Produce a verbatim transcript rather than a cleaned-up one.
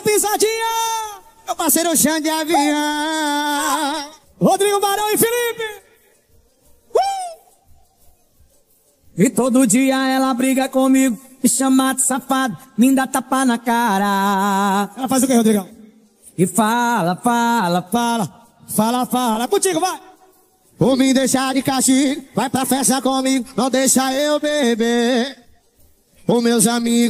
a pisadinha. Meu parceiro Xande Avião. Rodrigo Barão e Felipe. Uh! E todo dia ela briga comigo, me chama de safado, me dá tapa na cara. Ela faz o que, Rodrigão? E fala, fala, Fala, fala, fala. Contigo, vai. Por me deixar de castigo, vai pra festa comigo, não deixa eu beber. Os meus amigos